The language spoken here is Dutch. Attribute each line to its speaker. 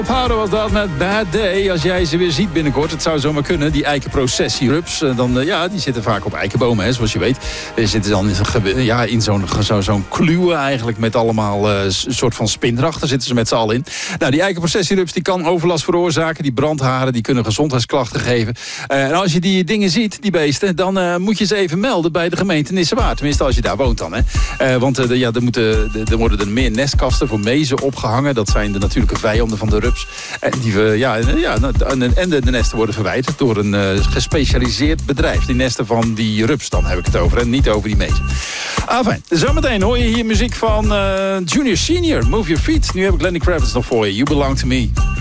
Speaker 1: Ophouden was dat met Bad Day. Als jij ze weer ziet binnenkort, het zou zomaar kunnen. Die eikenprocessierups, die zitten vaak op eikenbomen, hè, zoals je weet. Die zitten dan in zo'n kluwe eigenlijk met allemaal een soort van spinrag. Daar zitten ze met z'n allen in. Nou, die eikenprocessierups die kan overlast veroorzaken. Die brandharen, die kunnen gezondheidsklachten geven. En als je die dingen ziet, die beesten, dan moet je ze even melden bij de gemeente Nissewaard. Tenminste, als je daar woont dan. Hè. Want er worden er meer nestkasten voor mezen opgehangen. Dat zijn de natuurlijke vijanden van de rups. En de nesten worden verwijderd door een gespecialiseerd bedrijf. Die nesten van die rups, dan heb ik het over. En niet over die mezen. Fijn. Zometeen hoor je hier muziek van Junior Senior. Move Your Feet. Nu heb ik Lenny Kravitz nog voor je. You Belong To Me.